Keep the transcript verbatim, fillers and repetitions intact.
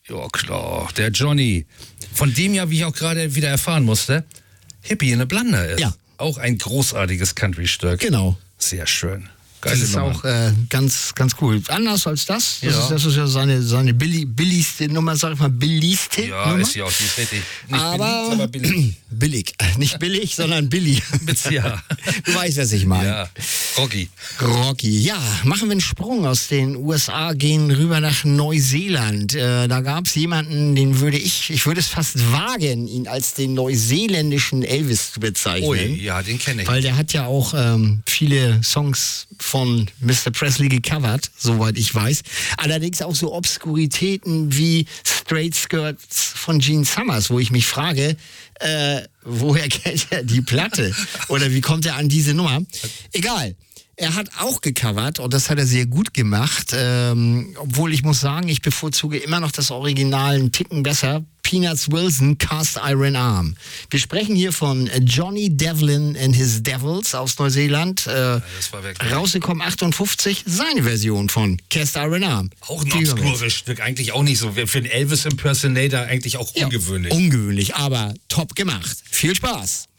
Ja, klar. Der Johnny. Von dem ja, wie ich auch gerade wieder erfahren musste, Hippie in a Blunder ist. Ja. Auch ein großartiges Country-Stück. Genau. Sehr schön. Geile Das ist Nummer. auch äh, ganz, ganz cool. Anders als das. Das, Ja. ist, das ist ja seine, seine billi, billigste Nummer, sag ich mal, billigste Ja, Nummer. ist ja auch, die ist richtig. Nicht aber, beliebt, aber billig. billig. Nicht billig, sondern billig. Ja. Du weißt, was ich meine. Ja, Rocky. Rocky. Ja, machen wir einen Sprung aus den U S A, gehen rüber nach Neuseeland. Äh, da gab es jemanden, den würde ich, ich würde es fast wagen, ihn als den neuseeländischen Elvis zu bezeichnen. Ui, ja, den kenne ich. Weil der hat ja auch ähm, viele Songs von Mister Presley gecovert, soweit ich weiß. Allerdings auch so Obskuritäten wie Straight Skirts von Gene Summers, wo ich mich frage, äh, woher kennt er die Platte? Oder wie kommt er an diese Nummer? Egal. Er hat auch gecovert und das hat er sehr gut gemacht. Ähm, obwohl ich muss sagen, ich bevorzuge immer noch das Original einen Ticken besser. Peanuts Wilson, Cast Iron Arm. Wir sprechen hier von Johnny Devlin and his Devils aus Neuseeland. Äh, das war wirklich rausgekommen achtundfünfzig, seine Version von Cast Iron Arm. auch ein Die hören wir jetzt. obskures Stück, eigentlich auch nicht so. Für einen Elvis-Impersonator eigentlich auch Ja, ungewöhnlich. ungewöhnlich, aber top gemacht. Viel Spaß.